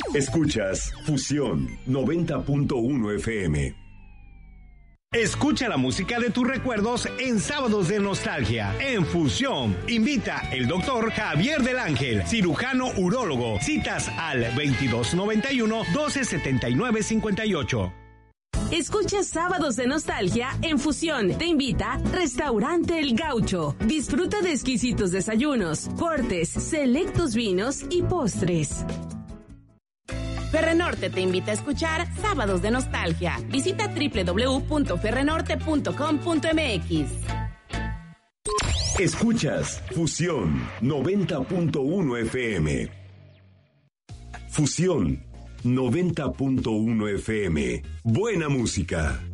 Escuchas Fusión 90.1 FM. Escucha la música de tus recuerdos en Sábados de Nostalgia. En Fusión, invita el doctor Javier del Ángel, cirujano urólogo. Citas al 2291-1279-58. Escucha Sábados de Nostalgia en Fusión. Te invita Restaurante El Gaucho. Disfruta de exquisitos desayunos, cortes, selectos vinos y postres. Ferrenorte te invita a escuchar Sábados de Nostalgia. Visita www.ferrenorte.com.mx. Escuchas Fusión 90.1 FM. Fusión 90.1 FM. Buena música.